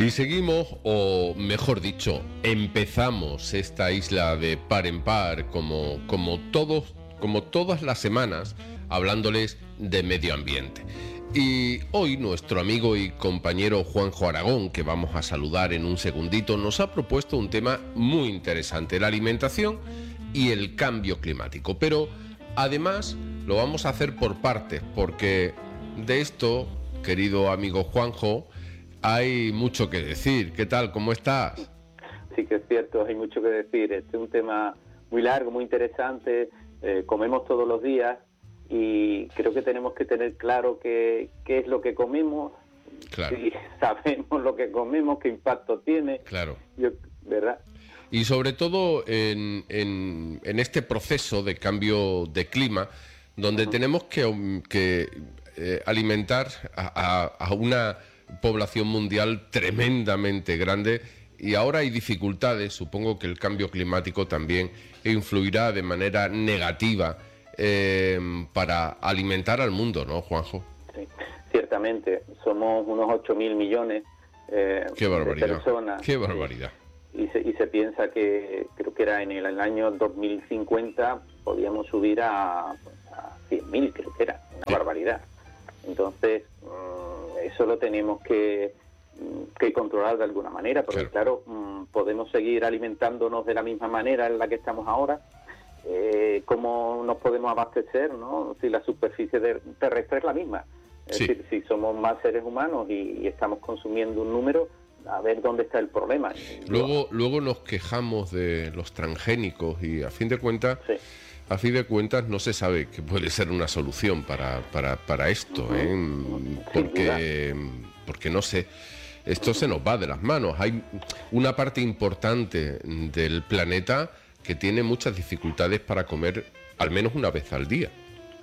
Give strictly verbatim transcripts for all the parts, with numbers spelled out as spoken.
Y seguimos, o mejor dicho, empezamos esta isla de par en par, como, como, todos, como todas las semanas, hablándoles de medio ambiente. Y hoy nuestro amigo y compañero Juanjo Aragón, que vamos a saludar en un segundito, nos ha propuesto un tema muy interesante, la alimentación y el cambio climático. Pero además lo vamos a hacer por partes, porque de esto, querido amigo Juanjo, hay mucho que decir. ¿Qué tal? ¿Cómo estás? Sí que es cierto, hay mucho que decir. Este es un tema muy largo, muy interesante. Eh, comemos todos los días y creo que tenemos que tener claro qué, qué es lo que comemos. Claro. Si sabemos lo que comemos, qué impacto tiene. Claro. Yo, ¿verdad? Y sobre todo en, en, en este proceso de cambio de clima, donde uh-huh. tenemos que, que eh, alimentar a, a, a una población mundial tremendamente grande, y ahora hay dificultades. Supongo que el cambio climático también influirá de manera negativa eh, para alimentar al mundo, ¿no, Juanjo? Sí, ciertamente. Somos unos ocho mil millones eh, Qué barbaridad. de personas. Qué barbaridad. Y se, y se piensa que, creo que era en el, el año dos mil cincuenta, podíamos subir a, a cien mil, creo que era. Una sí. barbaridad. Entonces, eso lo tenemos que, que controlar de alguna manera, porque claro, claro podemos seguir alimentándonos de la misma manera en la que estamos ahora. Eh, ¿Cómo nos podemos abastecer, no? Si la superficie de, terrestre es la misma. Es sí. decir, si somos más seres humanos y, y estamos consumiendo un número, a ver dónde está el problema. Luego, luego nos quejamos de los transgénicos y a fin de cuentas... Sí. A fin de cuentas no se sabe que puede ser una solución para, para, para esto, ¿eh? porque, porque no sé, esto se nos va de las manos. Hay una parte importante del planeta que tiene muchas dificultades para comer al menos una vez al día.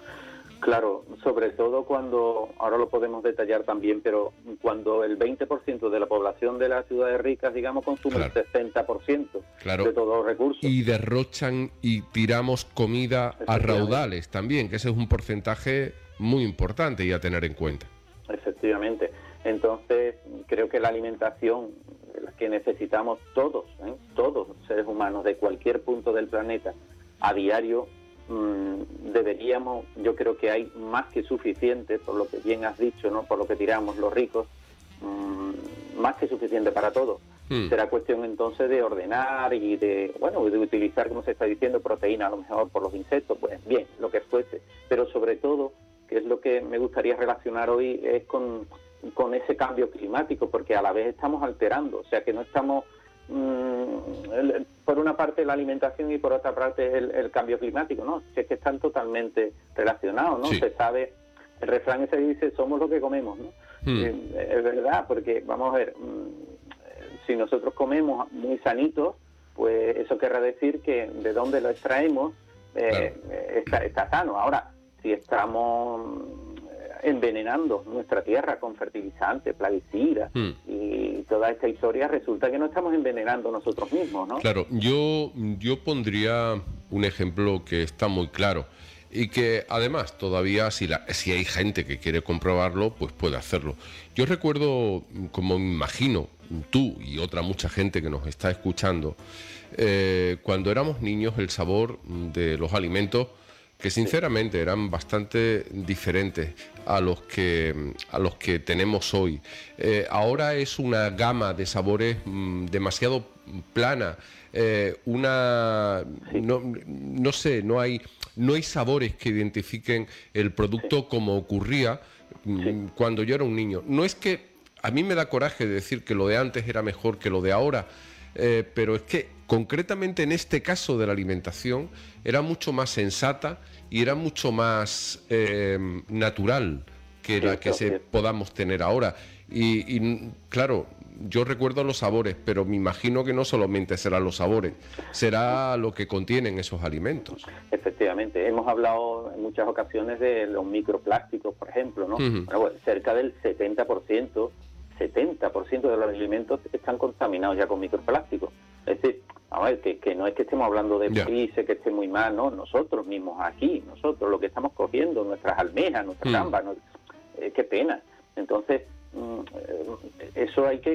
Claro, sobre todo cuando, ahora lo podemos detallar también, pero cuando el veinte por ciento de la población de las ciudades ricas, digamos, consume claro. el sesenta por ciento claro. de todos los recursos. Y derrochan y tiramos comida a raudales también, que ese es un porcentaje muy importante y a tener en cuenta. Efectivamente. Entonces, creo que la alimentación que necesitamos todos, ¿eh? todos los seres humanos de cualquier punto del planeta, a diario, deberíamos, yo creo que hay más que suficiente, por lo que bien has dicho, ¿no? Por lo que tiramos los ricos, mmm, más que suficiente para todo. Mm. Será cuestión entonces de ordenar y de, bueno, de utilizar, como se está diciendo, proteína a lo mejor por los insectos, pues bien, lo que fuese. Pero sobre todo, que es lo que me gustaría relacionar hoy, es con, con ese cambio climático, porque a la vez estamos alterando, o sea que no estamos... por una parte la alimentación y por otra parte el, el cambio climático, ¿no? Si es que están totalmente relacionados, ¿no? Sí. Se sabe, el refrán ese dice, somos lo que comemos, ¿no? Mm. Eh, es verdad, porque vamos a ver, mmm, si nosotros comemos muy sanitos, pues eso querrá decir que de dónde lo extraemos eh, claro. está, está sano. Ahora, si estamos envenenando nuestra tierra con fertilizantes, plaguicidas mm. y toda esta historia, resulta que no estamos envenenando nosotros mismos, ¿no? Claro, yo, yo pondría un ejemplo que está muy claro y que además todavía si, la, si hay gente que quiere comprobarlo, pues puede hacerlo. Yo recuerdo, como me imagino tú y otra mucha gente que nos está escuchando, eh, cuando éramos niños el sabor de los alimentos que sinceramente eran bastante diferentes a los que a los que tenemos hoy. Eh, ahora es una gama de sabores mmm, demasiado plana, eh, una no, no sé, no hay no hay sabores que identifiquen el producto como ocurría mmm, cuando yo era un niño. No es que a mí me da coraje decir que lo de antes era mejor que lo de ahora, eh, pero es que concretamente en este caso de la alimentación era mucho más sensata y era mucho más eh, natural que la que se podamos tener ahora. Y, y claro, yo recuerdo los sabores, pero me imagino que no solamente serán los sabores, será lo que contienen esos alimentos. Efectivamente, hemos hablado en muchas ocasiones de los microplásticos, por ejemplo, ¿no? Uh-huh. Bueno, cerca del setenta por ciento, setenta por ciento de los alimentos están contaminados ya con microplásticos. Es decir, a ver, que, que no es que estemos hablando de países que esté muy mal, no, nosotros mismos aquí, nosotros lo que estamos cogiendo, nuestras almejas, nuestras mm. gambas, no, eh, qué pena. Entonces, mm, eso hay que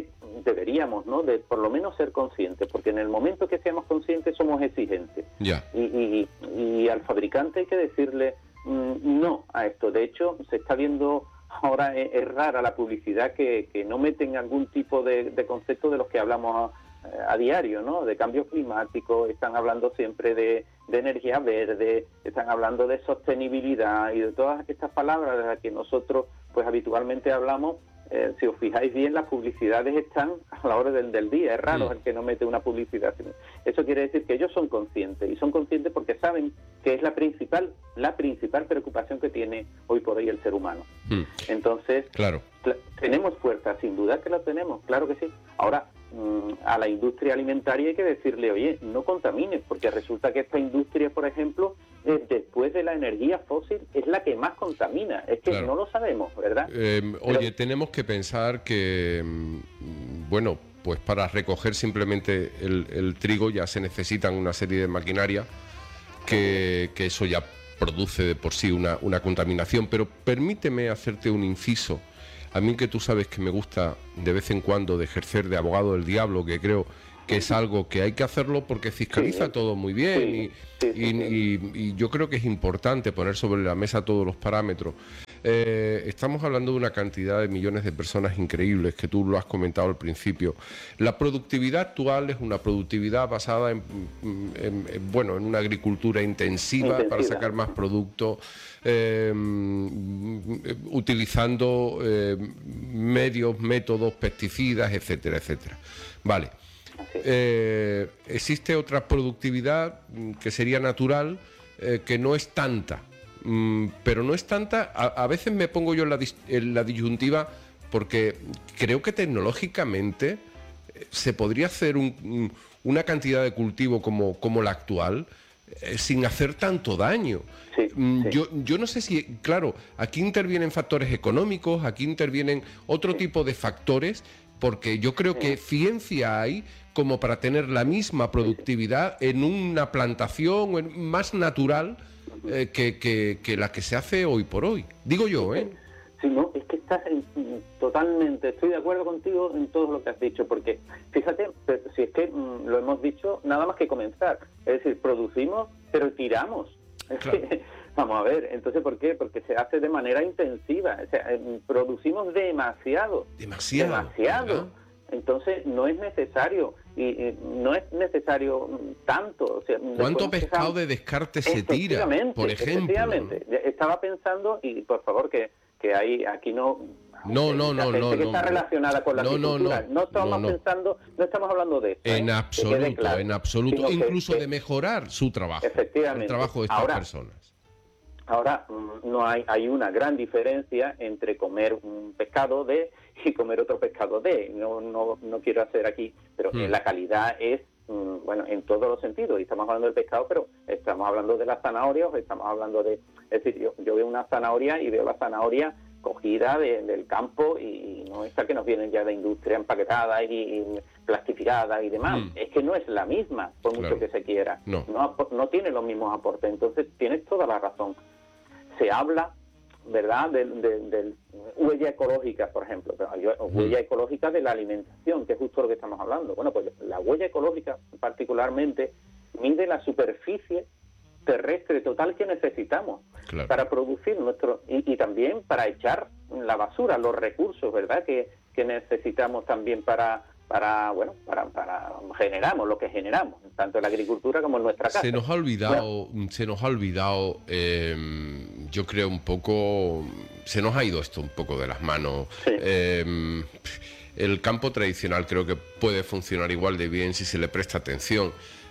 deberíamos, ¿no?, de por lo menos ser conscientes, porque en el momento que seamos conscientes somos exigentes. Ya. Y, y, y al fabricante hay que decirle mmm, no a esto. De hecho, se está viendo ahora, es, es rara la publicidad que, que no meten algún tipo de, de concepto de los que hablamos a, a diario, ¿no?, de cambio climático. Están hablando siempre de, de energía verde, están hablando de sostenibilidad y de todas estas palabras de las que nosotros pues habitualmente hablamos. Eh, si os fijáis bien, las publicidades están a la hora del, del día. Es raro mm. el que no mete una publicidad. Eso quiere decir que ellos son conscientes, y son conscientes porque saben que es la principal la principal preocupación que tiene hoy por hoy el ser humano. Mm. Entonces, claro. cl- tenemos fuerza, sin duda que la tenemos, claro que sí. Ahora, mmm, a la industria alimentaria hay que decirle, oye, no contamines, porque resulta que esta industria, por ejemplo, eh, después de la energía fósil, es la que más contamina. Es que claro. no lo sabemos, ¿verdad? Eh, Pero... Oye, tenemos que pensar que, bueno, pues para recoger simplemente el, el trigo ya se necesitan una serie de maquinaria que, que eso ya produce de por sí una, una contaminación. Pero permíteme hacerte un inciso. A mí, que tú sabes que me gusta de vez en cuando de ejercer de abogado del diablo, que creo que es algo que hay que hacerlo porque fiscaliza sí, todo muy bien sí, y, sí, sí, y, sí. Y, y yo creo que es importante poner sobre la mesa todos los parámetros. Eh, estamos hablando de una cantidad de millones de personas increíbles, que tú lo has comentado al principio. La productividad actual es una productividad basada en, en, en bueno, en una agricultura intensiva, intensiva. para sacar más producto, eh, utilizando eh, medios, métodos, pesticidas, etcétera, etcétera. Vale. Eh, existe otra productividad que sería natural, eh, que no es tanta, mm, pero no es tanta. A, a veces me pongo yo en la, dis, en la disyuntiva, porque creo que tecnológicamente se podría hacer un, una cantidad de cultivo como, como la actual, eh, sin hacer tanto daño. Sí, sí. Yo, yo no sé si, claro, aquí intervienen factores económicos, aquí intervienen otro sí. tipo de factores, porque yo creo que ciencia hay como para tener la misma productividad en una plantación más natural eh, que, que, que la que se hace hoy por hoy. Digo yo, ¿eh? Sí, no, es que estás en, totalmente, estoy de acuerdo contigo en todo lo que has dicho, porque fíjate, si es que mmm, lo hemos dicho nada más que comenzar, es decir, producimos, pero tiramos. Claro. Es que, vamos a ver, entonces, ¿por qué? Porque se hace de manera intensiva, o sea, producimos demasiado. Demasiado. Demasiado. ¿Verdad? Entonces, no es necesario, y, y no es necesario tanto. O sea, ¿cuánto pescado de descarte se tira, por ejemplo? Efectivamente. ¿No? Estaba pensando, y por favor, que, que hay aquí no... No, no, no, no, que no, está no, relacionada con la no, agricultura. No, no, no estamos no, no. pensando, no estamos hablando de eso. En ¿eh? absoluto, claro, en absoluto, incluso que, de mejorar su trabajo, efectivamente. el trabajo de estas ahora, personas. Ahora, no hay, hay una gran diferencia entre comer un pescado de y comer otro pescado de. No, no, no quiero hacer aquí, pero hmm. la calidad es, bueno, en todos los sentidos. Y estamos hablando del pescado, pero estamos hablando de las zanahorias, estamos hablando de... Es decir, yo, yo veo una zanahoria y veo la zanahoria cogida de, del campo, y no esta que nos vienen ya de industria empaquetada y, y plastificada y demás. Mm. Es que no es la misma, por claro. mucho que se quiera. No. No, no tiene los mismos aportes. Entonces, tienes toda la razón. Se habla, ¿verdad?, de, de, de huella ecológica, por ejemplo, pero hay huella mm. ecológica de la alimentación, que es justo lo que estamos hablando. Bueno, pues la huella ecológica particularmente mide la superficie terrestre total que necesitamos claro. para producir nuestro y, y también para echar la basura, los recursos, ¿verdad?, que, que necesitamos también para para bueno para para generamos lo que generamos tanto en la agricultura como en nuestra casa. Se nos ha olvidado bueno. se nos ha olvidado eh, yo creo un poco se nos ha ido esto un poco de las manos. Sí. Eh, el campo tradicional creo que puede funcionar igual de bien si se le presta atención.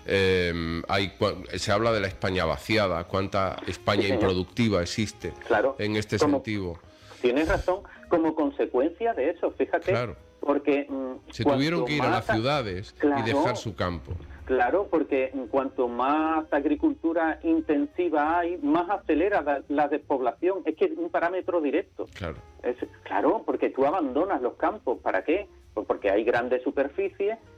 Eh, hay, se habla de la España vaciada, cuánta España sí, improductiva existe claro, en este como, sentido. Tienes razón, como consecuencia de eso, fíjate, claro. porque mmm, se tuvieron que ir a las ciudades claro, y dejar su campo. Claro, porque cuanto más agricultura intensiva hay, más acelera la, la despoblación. Es que es un parámetro directo. Claro. Es, claro, porque tú abandonas los campos. ¿Para qué? Pues porque hay grandes superficies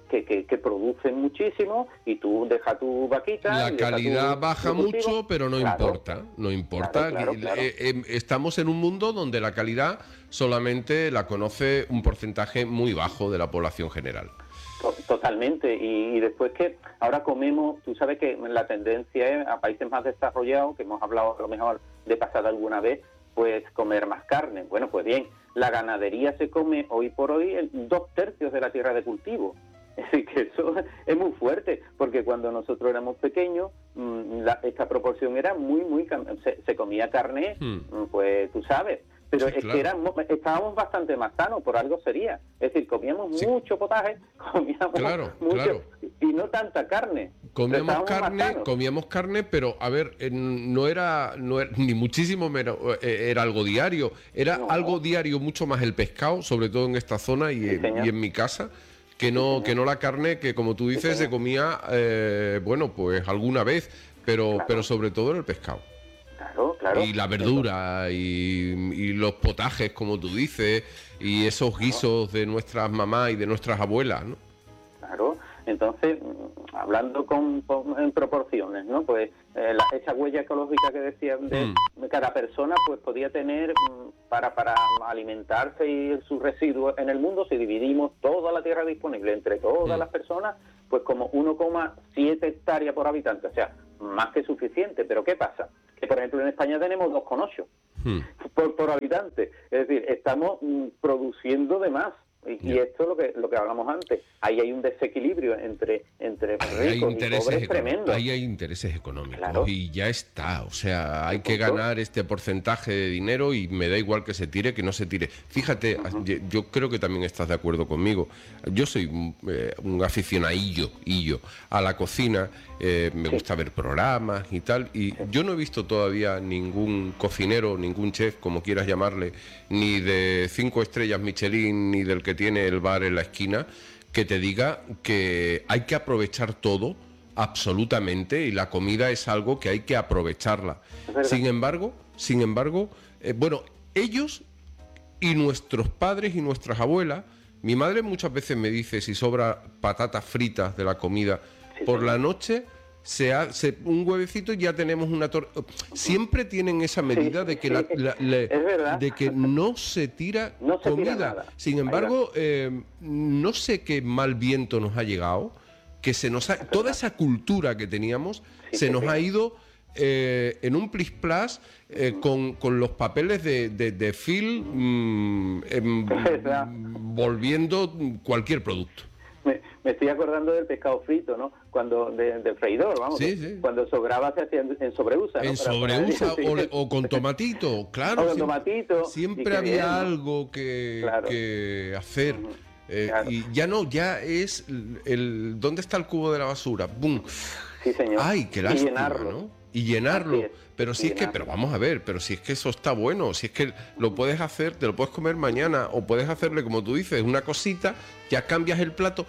que, que, que producen muchísimo y tú dejas tu vaquita. La calidad baja mucho, pero no claro, importa, no importa. Claro, claro, claro. Eh, eh, estamos en un mundo donde la calidad solamente la conoce un porcentaje muy bajo de la población general. Totalmente, y, y después que ahora comemos, tú sabes que la tendencia es a países más desarrollados, que hemos hablado a lo mejor de pasada alguna vez, pues comer más carne. Bueno, pues bien, la ganadería se come hoy por hoy el dos tercios de la tierra de cultivo. Es decir, que eso es muy fuerte, porque cuando nosotros éramos pequeños, la, esta proporción era muy, muy... Se, se comía carne, hmm. pues tú sabes, pero sí, es claro. que éramos, estábamos bastante más sanos, por algo sería. Es decir, comíamos sí. mucho potaje, comíamos claro, mucho, claro. y no tanta carne. Comíamos carne, comíamos carne, pero a ver, eh, no era, no era ni muchísimo menos, eh, era algo diario, era no. algo diario mucho más el pescado, sobre todo en esta zona y, sí, en, y en mi casa, que no, sí, que no la carne que, como tú dices, sí, se comía, eh, bueno, pues alguna vez, pero, claro. pero sobre todo en el pescado. Claro, claro. Y la verdura y, y los potajes, como tú dices, y esos guisos de nuestras mamás y de nuestras abuelas, ¿no? Claro. Entonces, hablando con, con en proporciones, ¿no? Pues eh, la, esa huella ecológica que decían de, mm. de cada persona, pues podía tener para para alimentarse y sus residuos en el mundo, si dividimos toda la tierra disponible entre todas mm. las personas, pues como uno coma siete hectáreas por habitante, o sea, más que suficiente. Pero ¿qué pasa? Que por ejemplo en España tenemos dos coma ocho mm. por, por habitante, es decir, estamos mm, produciendo de más. Y, y esto es lo que lo que hablamos antes. Ahí hay un desequilibrio entre entre ricos y pobres tremendo. Ahí hay intereses económicos, claro. Y ya está. O sea, hay que ganar este porcentaje de dinero y me da igual que se tire, que no se tire. Fíjate, uh-huh. yo, yo creo que también estás de acuerdo conmigo. Yo soy eh, un aficionadillo illo, a la cocina, eh, me sí. gusta ver programas y tal, y sí. yo no he visto todavía ningún cocinero, ningún chef, como quieras llamarle, ni de cinco estrellas Michelin, ni del que tiene el bar en la esquina, que te diga que hay que aprovechar todo, absolutamente, y la comida es algo que hay que aprovecharla. Sin embargo, sin embargo, eh, bueno, ellos y nuestros padres y nuestras abuelas, mi madre muchas veces me dice, si sobra patatas fritas de la comida, sí, por sí. la noche... Se hace un huevecito y ya tenemos una torta. Siempre tienen esa medida de que, la, la, la, de que no se tira no se comida. Tira nada. Sin embargo, eh, no sé qué mal viento nos ha llegado, que se nos ha, toda esa cultura que teníamos sí, se nos sí. ha ido eh, en un plis-plas eh, con, con los papeles de, de, de Phil mmm, eh, volviendo cualquier producto. Me, me estoy acordando del pescado frito, ¿no? Cuando de, de freidor, vamos. Sí, sí. Cuando sobraba se hacía en, en sobreusa, ¿no? En para, sobreusa para... o, le, o con tomatito, claro. O con siempre, tomatito. Siempre había bien, algo ¿no? que, claro. que hacer. Uh-huh. eh, claro. Y ya no, ya es el... ¿Dónde está el cubo de la basura? ¡Bum! Sí, señor. ¡Ay, qué lástima! Y llenarlo. ¿no? Y llenarlo. Es. Pero si es que, pero vamos a ver, pero si es que eso está bueno, si es que lo puedes hacer, te lo puedes comer mañana, o puedes hacerle, como tú dices, una cosita, ya cambias el plato.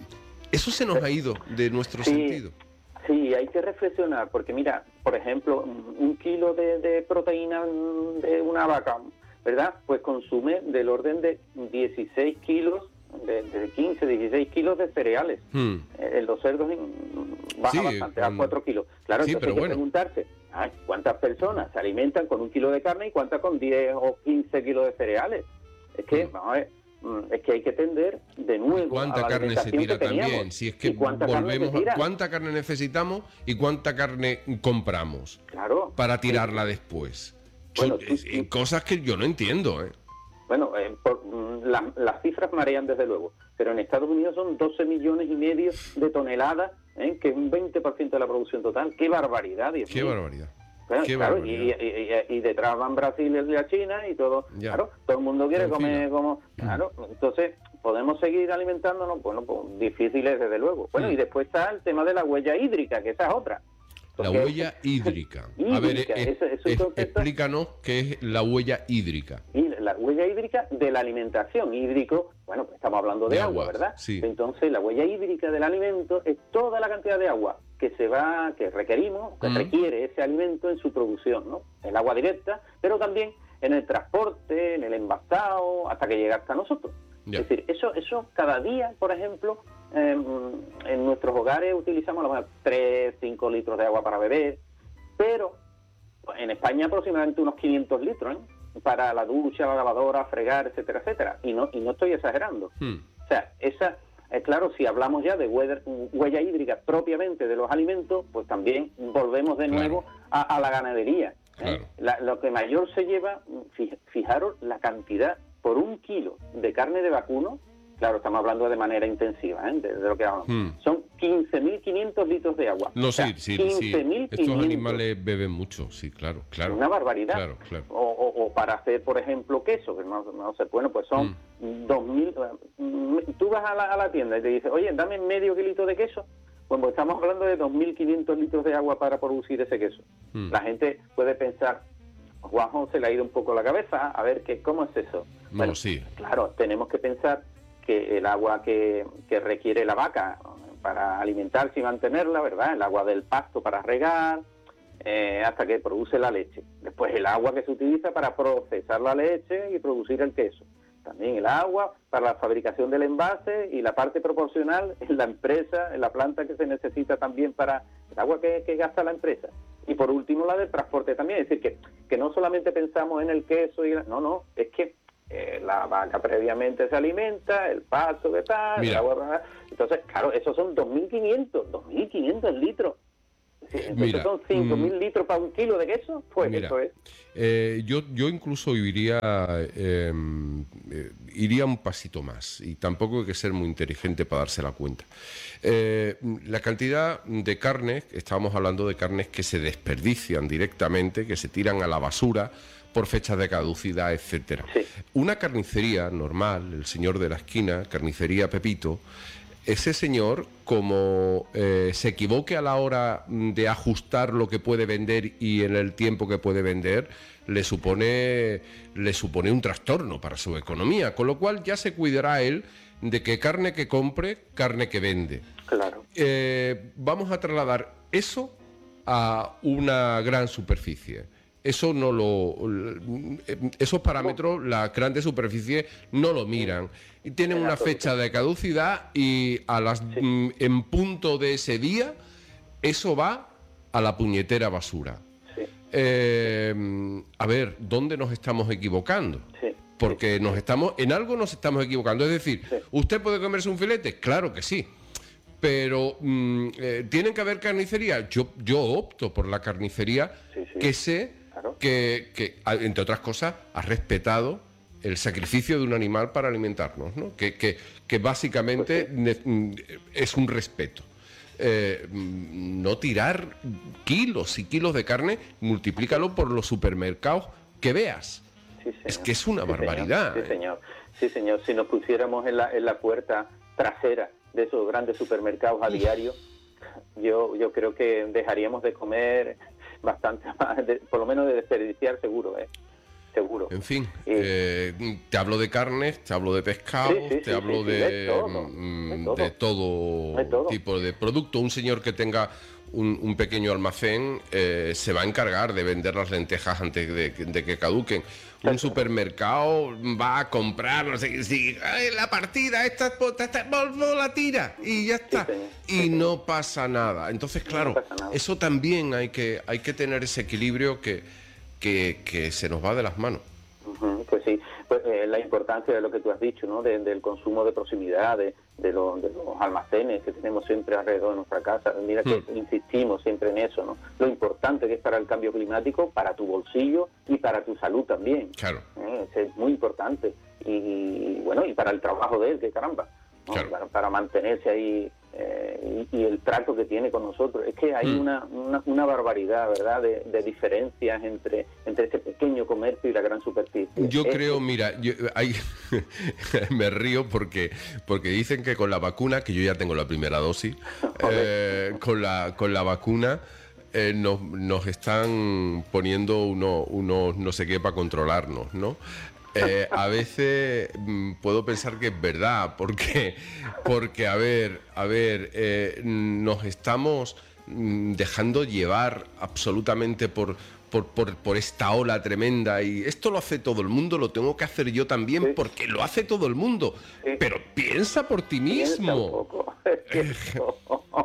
Eso se nos ha ido de nuestro sí, sentido. Sí, hay que reflexionar, porque mira, por ejemplo, un kilo de, de proteína de una vaca, ¿verdad? Pues consume del orden de dieciséis kilos, de, de quince, dieciséis kilos de cereales. Hmm. En los cerdos baja sí, bastante, a cuatro kilos. Claro, sí, entonces hay que bueno. preguntarse, ay, ¿cuántas personas se alimentan con un kilo de carne y cuántas con diez o quince kilos de cereales? Es que, hmm. vamos a ver, es que hay que tender de nuevo cuánta a la carne se tira también, si es que volvemos a cuánta carne necesitamos y cuánta carne compramos, claro, para tirarla sí. después. Bueno, Son, tú, tú, cosas que yo no entiendo, ¿eh? Bueno, eh, por, la, las cifras marean desde luego, pero en Estados Unidos son doce millones y medio de toneladas, ¿eh? Que es un veinte por ciento de la producción total. ¡Qué barbaridad, Dios ¡Qué mío! barbaridad! Bueno, Qué claro, barbaridad. Y, y, y, y detrás van Brasil y la China y todo. Ya. Claro, todo el mundo quiere comer como... Claro, entonces, ¿podemos seguir alimentándonos? Bueno, pues difíciles desde luego. Bueno, mm. y después está el tema de la huella hídrica, que esa es otra. Porque... La huella hídrica. hídrica. A ver, es, eso, eso es, explícanos qué es la huella hídrica. Y la huella hídrica de la alimentación. Hídrico, bueno, pues estamos hablando de, de agua, agua, ¿verdad? Sí. Entonces, la huella hídrica del alimento es toda la cantidad de agua que se va, que requerimos, que mm. requiere ese alimento en su producción, ¿no? El agua directa, pero también en el transporte, en el envasado, hasta que llega hasta nosotros. Ya. Es decir, eso, eso cada día, por ejemplo, eh, en nuestros hogares utilizamos a lo mejor tres, cinco litros de agua para beber, pero en España aproximadamente unos quinientos litros, ¿eh? Para la ducha, la lavadora, fregar, etcétera, etcétera. Y no y no estoy exagerando. Hmm. O sea, esa, eh, claro, si hablamos ya de huella, huella hídrica propiamente de los alimentos, pues también volvemos de nuevo claro. a, a la ganadería. Claro. ¿eh? La, lo que mayor se lleva, fijaros la cantidad por un kilo de carne de vacuno. Claro, estamos hablando de manera intensiva, ¿eh? de, de lo que hablamos. Hmm. Son quince mil quinientos litros de agua. No, o sea, sí, sí, sí. Estos animales beben mucho, sí, claro, claro. Una barbaridad. Claro, claro. O, o, o para hacer, por ejemplo, queso, que no, no sé, bueno, pues son dos mil... Hmm. Tú vas a la, a la tienda y te dices, oye, dame medio kilito de queso. Bueno, pues estamos hablando de dos mil quinientos litros de agua para producir ese queso. Hmm. La gente puede pensar, Juanjo, se le ha ido un poco la cabeza, a ver, que ¿cómo es eso? No, bueno, sí. Claro, tenemos que pensar que el agua que, que requiere la vaca para alimentarse y mantenerla, ¿verdad? El agua del pasto para regar, eh, hasta que produce la leche. Después el agua que se utiliza para procesar la leche y producir el queso. También el agua para la fabricación del envase y la parte proporcional en la empresa, en la planta que se necesita también para el agua que, que gasta la empresa. Y por último la del transporte también. Es decir, que, que no solamente pensamos en el queso y la, no, no, es que Eh, la vaca previamente se alimenta, el pasto que tal, el agua, entonces claro, esos son dos mil quinientos litros. Sí, entonces Mira, son cinco mil mm, litros para un kilo de queso, pues Mira, eso es. Eh, yo, yo incluso iría, eh, eh, iría un pasito más, y tampoco hay que ser muy inteligente para darse la cuenta. Eh, la cantidad de carnes, estábamos hablando de carnes que se desperdician directamente, que se tiran a la basura por fechas de caducidad, etcétera. Sí. Una carnicería normal, el señor de la esquina, carnicería Pepito, ese señor, como eh, se equivoque a la hora de ajustar lo que puede vender y en el tiempo que puede vender, le supone, le supone un trastorno para su economía, con lo cual ya se cuidará él de que carne que compre, carne que vende. Claro. Eh, vamos a trasladar eso a una gran superficie. Eso no lo, esos parámetros, las grandes superficies no lo miran. Y tienen una fecha de caducidad y a las sí. en punto de ese día, eso va a la puñetera basura. Sí. Eh, a ver, ¿dónde nos estamos equivocando? Sí. Porque nos estamos, en algo nos estamos equivocando. Es decir, sí. ¿usted puede comerse un filete? Claro que sí. Pero mm, eh, ¿tienen que haber carnicería? Yo, yo opto por la carnicería sí, sí. que sé Que, que, entre otras cosas, ha respetado el sacrificio de un animal para alimentarnos, ¿no? Que, que, que básicamente pues sí. es un respeto. Eh, no tirar kilos y kilos de carne, multiplícalo por los supermercados que veas. Sí, es que es una sí, barbaridad. Señor. Sí, señor. Sí, señor. Si nos pusiéramos en la, en la puerta trasera de esos grandes supermercados a diario, yo, yo creo que dejaríamos de comer bastante más, de, por lo menos de desperdiciar seguro, ¿eh? Seguro. En fin, eh, te hablo de carnes, te hablo de pescado, sí, sí, te sí, hablo sí, sí, de, de, todo, mm, de, todo. de todo de todo tipo de producto. Un señor que tenga un, un pequeño almacén eh, se va a encargar de vender las lentejas antes de, de que caduquen. Un supermercado va a comprar, no sé, si la partida, esta, esta, esta la tira y ya está. Sí, y sí, no pasa nada. Entonces, claro, no nada. Eso también hay que, hay que tener ese equilibrio que, que, que se nos va de las manos. Uh-huh, pues sí, pues, eh, la importancia de lo que tú has dicho, ¿no? De, del consumo de proximidad, de, de, lo, de los almacenes que tenemos siempre alrededor de nuestra casa. Mira que hmm. insistimos siempre en eso, ¿no? Lo importante que es para el cambio climático, para tu bolsillo y para tu salud también. Claro. ¿Eh? Es muy importante. Y, y bueno, y para el trabajo de él, que caramba, ¿no? Claro. Para, para mantenerse ahí eh, y, y el trato que tiene con nosotros. Es que hay hmm. una, una, una barbaridad, ¿verdad?, de, de diferencias entre, entre este pequeño comercio y la gran superficie. Yo es creo, que... mira, yo, hay, me río porque, porque dicen que con la vacuna, que yo ya tengo la primera dosis, eh, con, la, con la vacuna eh, nos, nos están poniendo unos uno, no sé qué para controlarnos, ¿no? Eh, a veces mm, puedo pensar que es verdad, porque, porque a ver, a ver, eh, nos estamos mm, dejando llevar absolutamente por, por, por, por esta ola tremenda y esto lo hace todo el mundo, lo tengo que hacer yo también, sí. porque lo hace todo el mundo, sí. pero piensa por ti mismo. es cierto.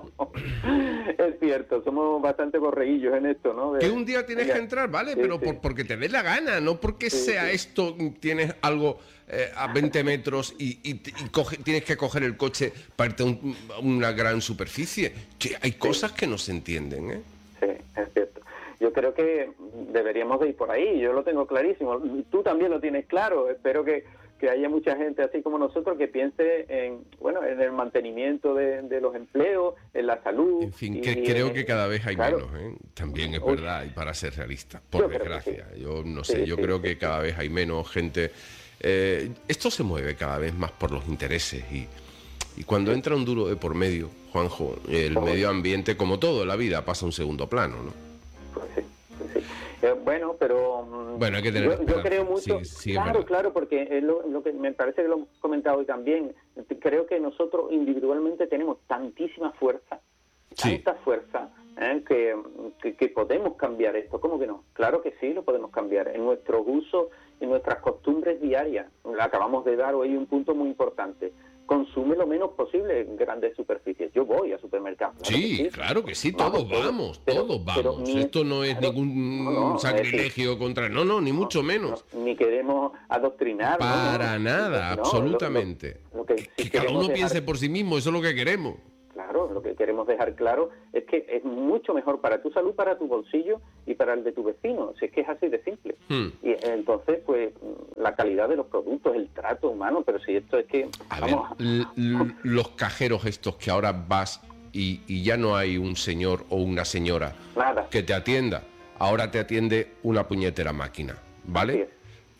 Es cierto, somos bastante borreguillos en esto, ¿no? De, que un día tienes ya, que entrar, ¿vale? sí, Pero sí. por, porque te dé la gana, no porque Sí, sea sí. esto, tienes algo eh, a veinte metros y, y- y coge- tienes que coger el coche para irte a, un- a una gran superficie. Que hay cosas que no se entienden, ¿eh? Sí, es cierto. Yo creo que deberíamos de ir por ahí, yo lo tengo clarísimo. Tú también lo tienes claro. Espero que, que haya mucha gente así como nosotros que piense en, bueno, en el mantenimiento de, de los empleos, en la salud. En fin, y- que y creo en- que cada vez hay claro. menos, ¿eh? También es Uy. verdad, y para ser realista, Yo por creo que desgracia. sí. Yo no Sí, sé, yo sí, creo sí, que sí. cada vez hay menos gente. Eh, esto se mueve cada vez más por los intereses y, y cuando entra un duro de por medio, Juanjo, el Por medio ambiente, como todo en la vida, pasa a un segundo plano, ¿no? Pues sí, pues sí. Eh, bueno, pero mm, Bueno, hay que tener yo, yo esperanza. creo mucho, Sí, sí, es claro, verdad. claro, porque es lo, lo que me parece que lo hemos comentado hoy también. Creo que nosotros individualmente tenemos tantísima fuerza, Sí. tanta fuerza, ¿eh? que, que, que podemos cambiar esto. ¿Cómo que no? Claro que sí, lo podemos cambiar en nuestros usos, en nuestras costumbres diarias. Acabamos de dar hoy un punto muy importante. Consume lo menos posible en grandes superficies. Yo voy a supermercados. Claro Sí, que sí. claro que sí, todos todos, vamos, pero- todos pero vamos. ni- Esto no es claro, ningún no, no, es decir, sacrilegio contra... No, no, ni mucho menos. no, ni queremos adoctrinar. ¿no? Para No, nada, no, lo- absolutamente. Lo, lo que, que sí que cada queremos uno dejar- piense por sí mismo, eso es lo que queremos. Claro, lo que queremos dejar claro es que es mucho mejor para tu salud, para tu bolsillo y para el de tu vecino. Si es que es así de simple. Hmm. Y entonces, pues, la calidad de los productos, el trato humano, pero si esto es que... A ver, vamos, l- l- los cajeros estos que ahora vas y, y ya no hay un señor o una señora nada. que te atienda, ahora te atiende una puñetera máquina, Así ¿vale? es.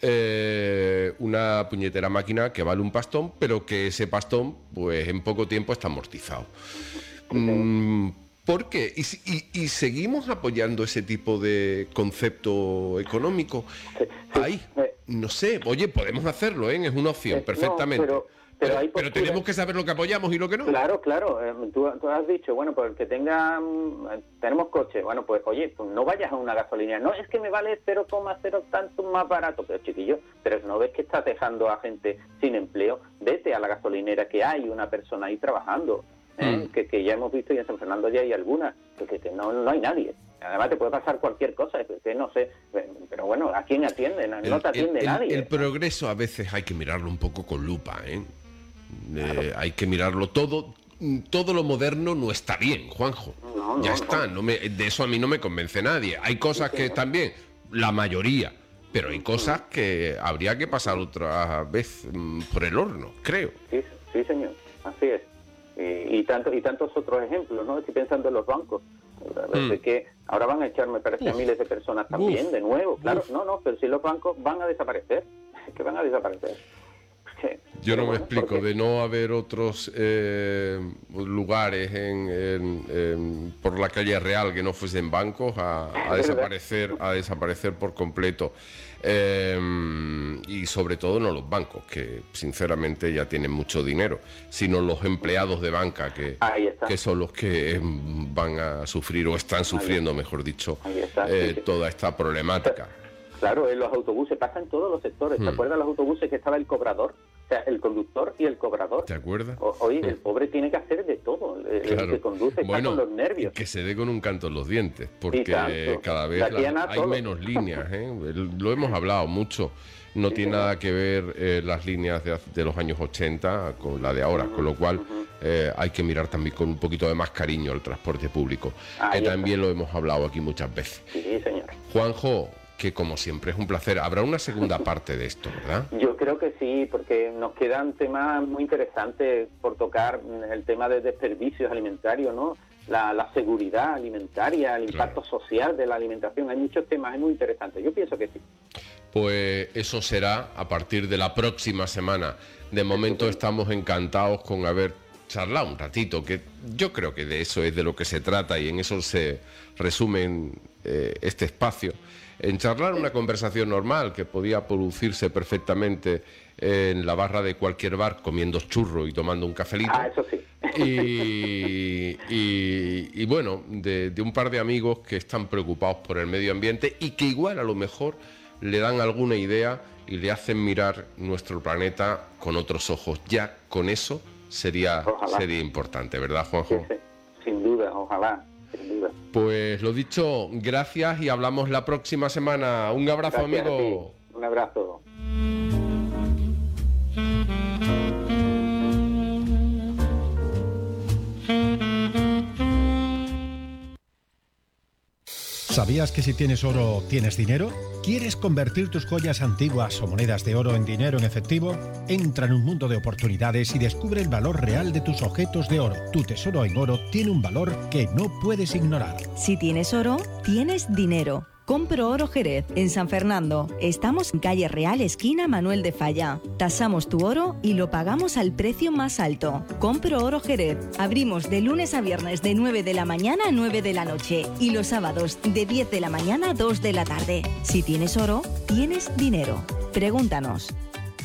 Eh, una puñetera máquina que vale un pastón, pero que ese pastón, pues en poco tiempo está amortizado. Mm, ¿Por qué? ¿Y, si- y- y seguimos apoyando ese tipo de concepto económico? Sí, sí. Ahí, Eh, no sé, oye, podemos hacerlo, ¿eh? Es una opción, Eh, no, perfectamente. pero- pero hay pero posturas- tenemos que saber lo que apoyamos y lo que no. Claro, claro. eh, tú, tú has dicho, bueno, pues el que tenga, mm, eh, tenemos coche, bueno, pues oye, pues no vayas a una gasolinera. No, es que me vale cero coma cero tanto más barato, pero chiquillo, pero no ves que estás dejando a gente sin empleo. Vete a la gasolinera, que hay una persona ahí trabajando, ¿eh? Mm. que, que ya hemos visto y en San Fernando ya hay algunas, que, que- que no, no hay nadie. Además te puede pasar cualquier cosa, que, que no sé, pero bueno, ¿a quién atiende? No, no te atiende el- nadie. el progreso a veces hay que mirarlo un poco con lupa, ¿eh? Eh, hay que mirarlo todo. Todo lo moderno no está bien, Juanjo. No, no, ya no. está, no me, de eso a mí no me convence nadie. Hay cosas que están bien, la mayoría, pero hay cosas que habría que pasar otra vez mm, por el horno, creo. Sí, sí, señor, así es. Y, y, tanto, y tantos otros ejemplos, ¿no? Estoy pensando en los bancos. Mm. Que ahora van a echar, me parece, a Uf. miles de personas también, Uf. de nuevo. Claro, Uf. no, no, pero si los bancos van a desaparecer, es que van a desaparecer. Sí. Yo Pero no me bueno, explico, porque- de no haber otros eh, lugares en, en- en- por la calle Real que no fuesen bancos a, a verdad. desaparecer, a desaparecer por completo. Eh, y sobre todo no los bancos, que sinceramente ya tienen mucho dinero, sino los empleados de banca que, Ahí está. que son los que mm, van a sufrir o están sufriendo, mejor dicho, Ahí está, eh, sí, sí. toda esta problemática. Claro, en los autobuses, pasa en todos los sectores. ¿Te Hmm. acuerdas los autobuses que estaba el cobrador? O sea, el conductor y el cobrador. ¿Te acuerdas? O- Oye, el pobre tiene que hacer de todo. El, el que conduce está Bueno, con los nervios. y que se dé con un canto en los dientes, porque Y tanto. cada vez De aquí a las- nada hay todo. menos líneas, ¿eh? El- Lo hemos hablado mucho. No Sí, tiene señor. nada que ver eh, las líneas de, de los años ochenta con la de ahora, con lo cual eh, hay que mirar también con un poquito de más cariño al transporte público, Ahí que está. también lo hemos hablado aquí muchas veces. Sí, señor. Juanjo, que como siempre es un placer. Habrá una segunda parte de esto, ¿verdad? Yo creo que sí, porque nos quedan temas muy interesantes por tocar, el tema de desperdicios alimentarios, ¿no? La, la seguridad alimentaria, el Claro. impacto social de la alimentación. Hay muchos temas muy interesantes. Yo pienso que sí. Pues eso será a partir de la próxima semana. De momento estamos encantados con haber charlado un ratito, que yo creo que de eso es de lo que se trata y en eso se resume eh, este espacio. En charlar una conversación normal que podía producirse perfectamente en la barra de cualquier bar comiendo churro y tomando un cafelito. Ah, eso sí. Y, y- y bueno, de, de un par de amigos que están preocupados por el medio ambiente y que igual a lo mejor le dan alguna idea y le hacen mirar nuestro planeta con otros ojos. Ya con eso sería, sería importante, ¿verdad, Juanjo? Sí, sí. Sin duda, ojalá, sin duda. Pues lo dicho, gracias y hablamos la próxima semana. Un abrazo, Gracias, amigo. Un abrazo. ¿Sabías que si tienes oro, tienes dinero? ¿Quieres convertir tus joyas antiguas o monedas de oro en dinero en efectivo? Entra en un mundo de oportunidades y descubre el valor real de tus objetos de oro. Tu tesoro en oro tiene un valor que no puedes ignorar. Si tienes oro, tienes dinero. Compro Oro Jerez, en San Fernando. Estamos en calle Real, esquina Manuel de Falla. Tasamos tu oro y lo pagamos al precio más alto. Compro Oro Jerez. Abrimos de lunes a viernes de nueve de la mañana a nueve de la noche y los sábados de diez de la mañana a dos de la tarde. Si tienes oro, tienes dinero. Pregúntanos.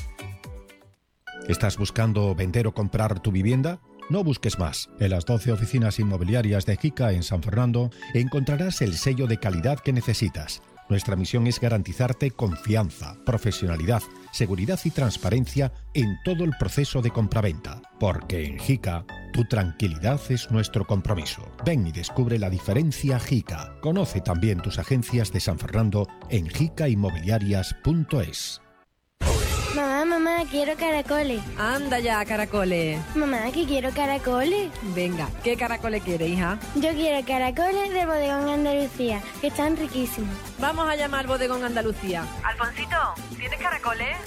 ¿Estás buscando vender o comprar tu vivienda? No busques más. En las doce oficinas inmobiliarias de Jica en San Fernando encontrarás el sello de calidad que necesitas. Nuestra misión es garantizarte confianza, profesionalidad, seguridad y transparencia en todo el proceso de compraventa. Porque en Jica, tu tranquilidad es nuestro compromiso. Ven y descubre la diferencia Jica. Conoce también tus agencias de San Fernando en jica inmobiliarias punto es. Mamá, mamá, quiero caracoles. Anda ya, caracoles. Mamá, que quiero caracoles. Venga, ¿qué caracoles quieres, hija? Yo quiero caracoles del Bodegón Andalucía, que están riquísimos. Vamos a llamar al Bodegón Andalucía. Alfonsito, ¿tienes caracoles?